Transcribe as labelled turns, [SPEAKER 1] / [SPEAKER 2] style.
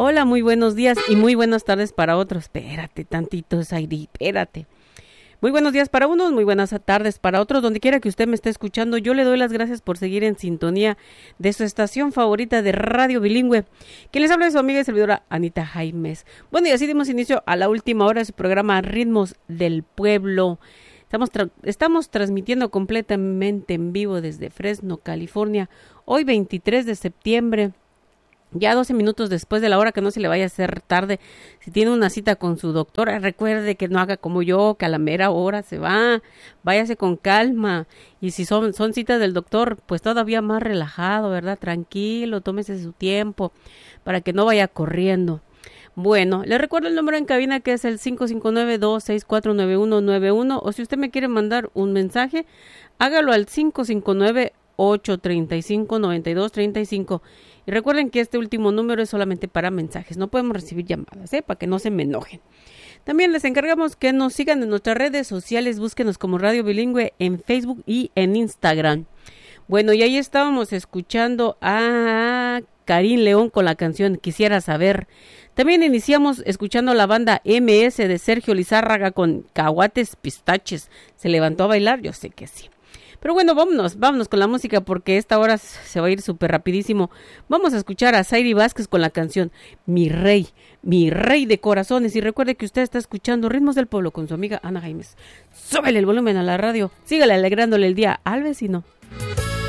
[SPEAKER 1] Hola, muy buenos días y muy buenas tardes para otros. Espérate tantito, Zairi, espérate. Muy buenos días para unos, muy buenas tardes para otros, donde quiera que usted me esté escuchando. Yo le doy las gracias por seguir en sintonía de su estación favorita de Radio Bilingüe. Quien les habla es su amiga y servidora Anita Jaimes. Bueno, y así dimos inicio a la última hora de su programa Ritmos del Pueblo. Estamos transmitiendo completamente en vivo desde Fresno, California, hoy 23 de septiembre. Ya 12 minutos después de la hora, que no se le vaya a hacer tarde. Si tiene una cita con su doctora, recuerde que no haga como yo, que a la mera hora se va. Váyase con calma. Y si son citas del doctor, pues todavía más relajado, ¿verdad? Tranquilo, tómese su tiempo para que no vaya corriendo. Bueno, le recuerdo el número en cabina, que es el 559-264-9191. O si usted me quiere mandar un mensaje, hágalo al 559-835-9235. Y recuerden que este último número es solamente para mensajes, no podemos recibir llamadas, para que no se me enojen. También les encargamos que nos sigan en nuestras redes sociales, búsquenos como Radio Bilingüe en Facebook y en Instagram. Bueno, y ahí estábamos escuchando a Karin León con la canción Quisiera Saber. También iniciamos escuchando la banda MS de Sergio Lizárraga con Caguates Pistaches. ¿Se levantó a bailar? Yo sé que sí. Pero bueno, vámonos con la música, porque esta hora se va a ir súper rapidísimo. Vamos a escuchar a Zairi Vázquez con la canción Mi Rey de Corazones. Y recuerde que usted está escuchando Ritmos del Pueblo con su amiga Ana Jaimes. Súbele el volumen a la radio, sígale alegrándole el día al vecino.